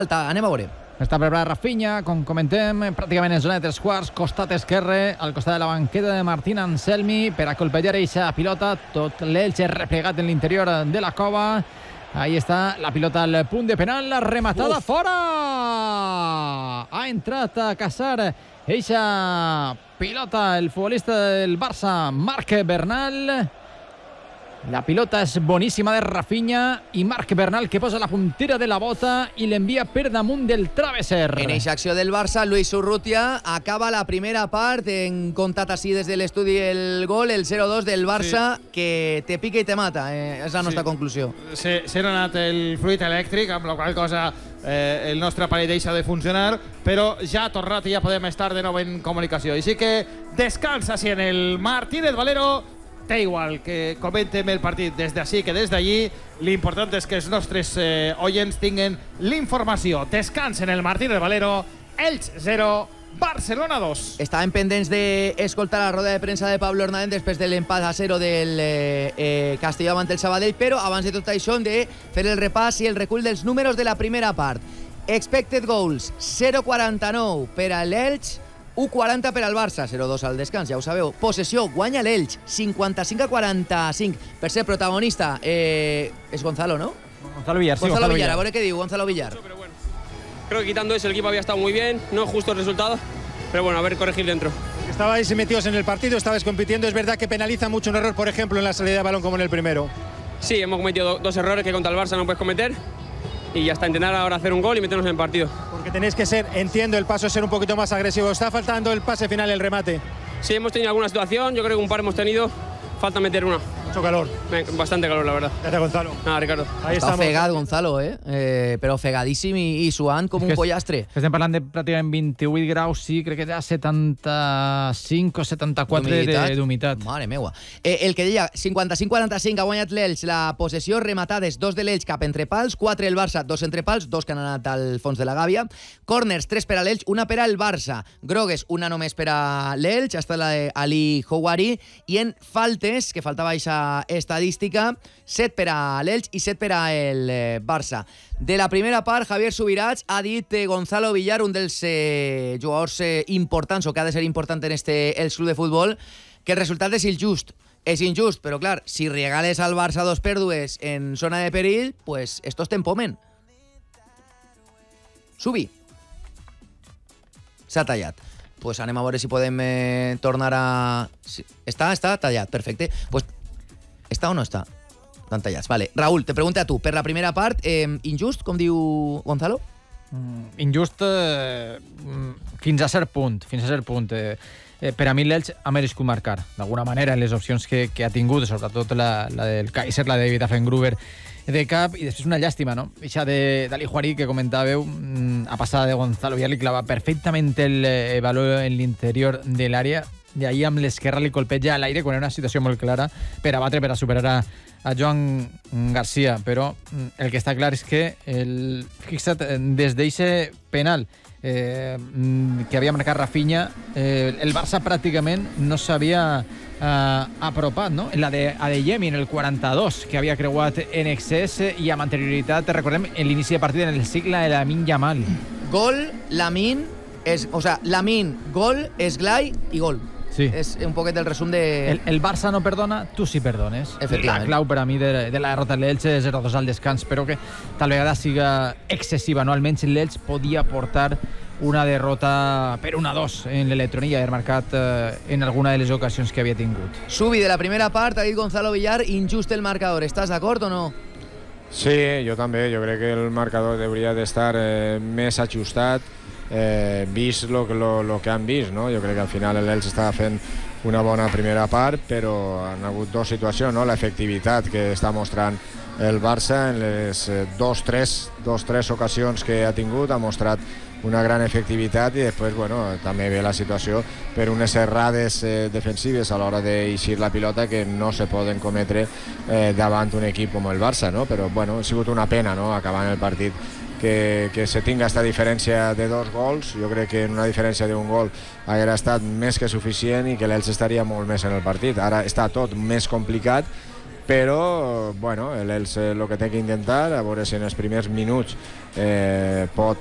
Anem a veure. Està preparat Rafinha, com comentem, pràcticament en zona de 3 quarts, costat esquerre, al costat de la banqueta de Martín Anselmi, per a colpejar eixa pilota, tot l'Elche replegat en l'interior de la cova. Ahí està la pilota al punt de penal, la rematada fora! Ha entrat a caçar eixa pilota el futbolista del Barça, Marc Bernal. La pilota és boníssima de Rafinha i Marc Bernal, que posa la puntera de la bota i l'envia per damunt del travesser. En eixa acció del Barça, Luis Urrutia acaba la primera part. En comptat així des de l'estudi el gol, el 0-2 del Barça, sí, que te pica i te mata. És la nostra conclusió. S'ha anat el fluid elèctric, amb la qual cosa el nostre aparell deixa de funcionar, però ja ha tornat i ja podem estar de nou en comunicació. Així que descansa si en el Martínez Valero. Té igual que comentem el partit des d'ací que des d'allí. L'important és que els nostres oients tinguin l'informació. Descansen el Martínez Valero. Elche 0, Barcelona 2. Estàvem pendents d'escoltar la roda de premsa de Pablo Hernández després de l'empat a 0 del Castelló davant el Sabadell, però abans de tot això hem de fer el repàs i el recull dels números de la primera part. Expected goals, 0,49 per a l'Elche, 1,40 per al Barça, 0-2 al descans, ja ho sabeu. Possessió, guanya l'Elche, 55-45. Per ser protagonista, és Gonzalo, ¿no? Gonzalo Villar, sí, Gonzalo Villar. A ver qué digo, Gonzalo Villar. Pero bueno, creo que quitando eso el equipo había estado muy bien, no justo el resultado, pero bueno, a ver, corregir dentro. Estabais metidos en el partido, estabais compitiendo, es verdad que penaliza mucho un error, por ejemplo, en la salida de balón como en el primero. Sí, hemos cometido dos errores que contra el Barça no puedes cometer y ya está, intentar ahora hacer un gol y meternos en el partido. Porque tenéis que ser, entiendo, el paso es ser un poquito más agresivo. Está faltando el pase final, el remate. Sí, hemos tenido alguna situación, yo creo que un par hemos tenido, falta meter una. Mucho calor. Bastante calor, la verdad. Gracias, Gonzalo. Nada, Ricardo. Ahí està ofegat, Gonzalo, però ofegadíssim i suant com un pollastre. Estem parlant de pràcticament 28 graus, sí, crec que hi ha 75 o 74 d'humitat. Mare meua. El que deia, 55-45 ha guanyat l'Elx la possessió, rematades 2 de l'Elx cap entre pals, 4 el Barça, 2 entre pals, 2 que han anat al fons de la gàbia. Corners, 3 per a l'Elx, 1 per al Barça. Grogues, 1 només per a l'Elx, hasta la d'Ali Houari. I en faltes, que faltava aquesta estadística, 7 per a l'Elx i 7 per a el Barça. De la primera part, Javier Subirats ha dit Gonzalo Villar, un dels jugadors importants o que ha de ser important en el club de futbol, que el resultat és injust. És injust, però clar, si regales al Barça 2 pèrdues en zona de perill, pues estos te empomen. Subi. S'ha tallat. Pues anem a veure si podem tornar a... Està tallat, perfecte. Pues està o no està? Estan tallats, vale. Raúl, te pregunto a tu, per la primera part, injust, com diu Gonzalo? Injust fins a cert punt. Per a mi l'Elx ha merescut marcar, d'alguna manera, en les opcions que ha tingut, sobretot la del Kaiser, la de David Affengruber de cap, i després una llàstima, no? Eixa d'Ali Houari, que comentàveu, a passada de Gonzalo Villar, li clava perfectament el valor en l'interior de l'àrea, i ahir amb l'esquerra li colpeja a l'aire quan era una situació molt clara per abatre, per a superar a Joan Garcia. Però el que està clar és que fixa't, des d'eixe penal que havia marcat Rafinha, el Barça pràcticament no s'havia apropat, no? La de Adeyemi en el 42, que havia creuat en excés i amb anterioritat, recordem, en l'inici de partit en el cicle de Lamine Yamal. Gol, Lamine, Lamine, gol, esglai i gol. Sí. És un poquet el resum de... El Barça no perdona, tu sí perdones. La clau per a mi de la derrota de l'Elche és 0-2 al descans, però que tal vegada siga excessiva, no? Almenys l'Elche podia portar una derrota per 1-2 en l'Electrònic i haver marcat en alguna de les ocasions que havia tingut. Subi, de la primera part, ha dit Gonzalo Villar, injust el marcador. Estàs d'acord o no? Sí, jo també. Jo crec que el marcador hauria d'estar més ajustat, vist lo que han vist, no? Jo crec que al final l'Elx estava fent una bona primera part, però han hagut dues situacions, no? L'efectivitat que està mostrant el Barça en les tres ocasions que ha tingut, ha mostrat una gran efectivitat, i després també ve la situació per unes errades defensives a l'hora d'eixir la pilota que no se poden cometre davant un equip com el Barça, no? Però ha sigut una pena, no? Acabant el partit que se tinga aquesta diferència de 2 gols. Jo crec que en una diferència d'un gol hauria estat més que suficient i que l'Elx estaria molt més en el partit. Ara està tot més complicat, però bueno, l'Elx el que té que intentar, a veure si en els primers minuts pot